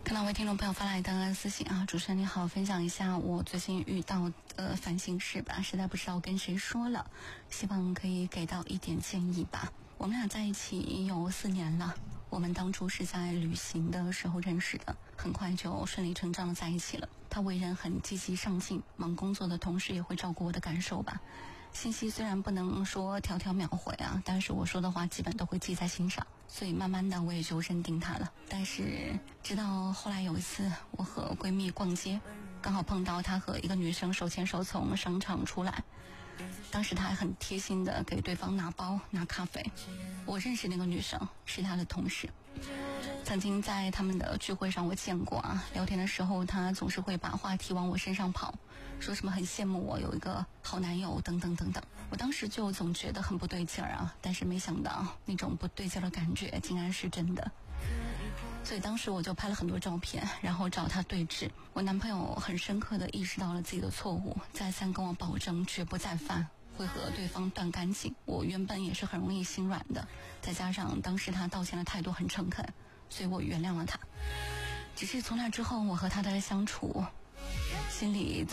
看到位听众朋友发来的私信啊，主持人你好，分享一下我最近遇到的烦心事吧，实在不知道跟谁说了，希望可以给到一点建议吧。我们俩在一起有4年了，我们当初是在旅行的时候认识的，很快就顺理成章的在一起了。他为人很积极上进，忙工作的同时也会照顾我的感受吧。信息虽然不能说条条秒回啊，但是我说的话基本都会记在心上，所以慢慢的我也就认定他了。但是直到后来有一次我和闺蜜逛街，刚好碰到他和一个女生手牵手从商场出来，当时他还很贴心的给对方拿包拿咖啡。我认识那个女生是他的同事，曾经在他们的聚会上我见过啊，聊天的时候他总是会把话题往我身上跑，说什么很羡慕我有一个好男友等等等等。我当时就总觉得很不对劲儿啊，但是没想到那种不对劲的感觉竟然是真的。所以当时我就拍了很多照片，然后找他对峙。我男朋友很深刻地意识到了自己的错误，再三跟我保证绝不再犯，会和对方断干净。我原本也是很容易心软的，再加上当时他道歉的态度很诚恳，所以我原谅了他。只是从那之后我和他的相处，心里